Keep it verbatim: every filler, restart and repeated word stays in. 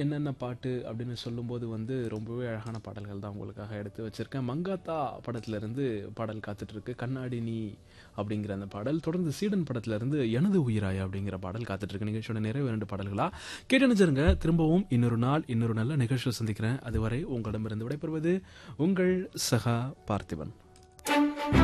என்னென்ன பாட்டு அப்படின்னு சொல்லும்போது வந்து ரொம்பவே அழகான பாடல்கள் தான் உங்களுக்காக எடுத்து வச்சிருக்கேன். மங்காத்தா படத்திலிருந்து பாடல் காத்துட்டு இருக்கு. கண்ணாடி நீ அப்படிங்கிற அந்த பாடல். தொடர்ந்து சீடன் படத்திலிருந்து எனது உயிராய் அப்படிங்கிற பாடல் காத்துட்டு இருக்கு. நிகழ்ச்சியோட நிறைவு இரண்டு பாடல்களா கேட்டு நினைச்சிருங்க. திரும்பவும் இன்னொரு நாள் இன்னொரு நல்ல நிகழ்ச்சியை சந்திக்கிறேன். அதுவரை உங்களிடமிருந்து விடைபெறுவது உங்கள் சகா பார்த்திபன்.